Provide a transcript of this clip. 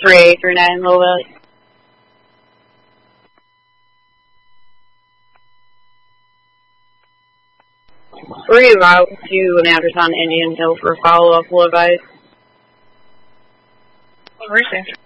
3839 Low Valley. Reroute to Anderson Indian Hill for follow-up, will advise. Received.